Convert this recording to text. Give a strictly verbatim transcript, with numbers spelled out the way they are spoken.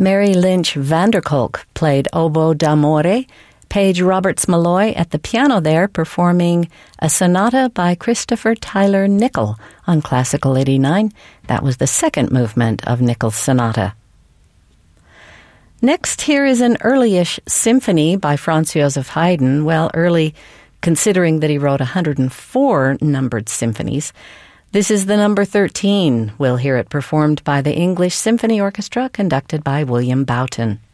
Mary Lynch Vanderkolk played Oboe d'Amore. Paige Roberts-Malloy at the piano there performing a sonata by Christopher Tyler Nickel on Classical eighty-nine. That was the second movement of Nickel's sonata. Next, here is an early-ish symphony by Franz Joseph Haydn. Well, early, considering that he wrote one hundred four numbered symphonies. This is the number thirteen. We'll hear it performed by the English Symphony Orchestra, conducted by William Boughton.